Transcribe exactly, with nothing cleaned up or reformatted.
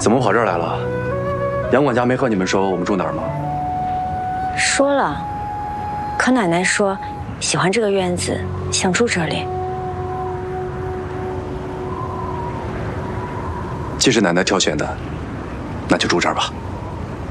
怎么跑这儿来了？杨管家没和你们说我们住哪儿吗？ 说了，可奶奶说喜欢这个院子，想住这里。 既是奶奶挑选的，那就住这儿吧。